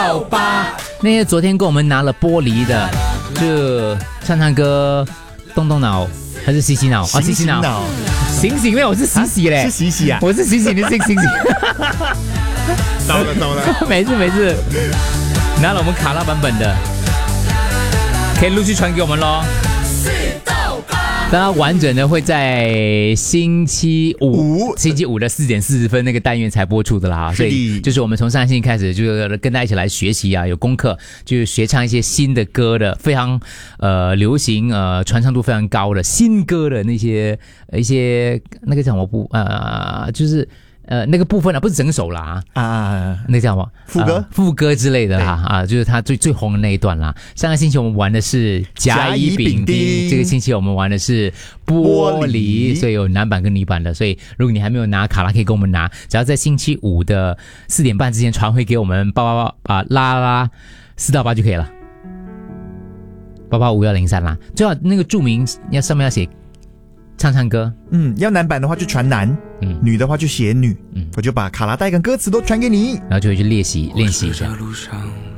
道吧。那些昨天跟我们拿了玻璃的，就唱歌，动动脑还是洗洗脑？ 洗洗脑， 醒醒没有，我是洗洗嘞， 是洗洗啊， 我是洗洗，你是醒醒。 糟了， 没事，拿了我们卡拉版本的，可以陆续传给我们咯。当然完整的会在星期五的4点40分那个单元才播出的啦，所以就是我们从上星期开始就跟大家一起来学习啊，有功课，就是学唱一些新的歌的，非常流行传唱度非常高的新歌的那些一些那个叫什么就是那个部分不是整首啦那个叫什么副歌之类的啦就是他最红的那一段啦。上个星期我们玩的是甲乙丙丁，这个星期我们玩的是玻璃，所以有男版跟女版的。所以如果你还没有拿卡拉，可以跟我们拿，只要在星期五的4点半之前传回给我们拉4到8就可以了，885103啦。最好那个注明上面要写唱歌， 要男版的话就传男，女的话就写女，我就把卡拉带跟歌词都传给你， 然后就会去练习一下。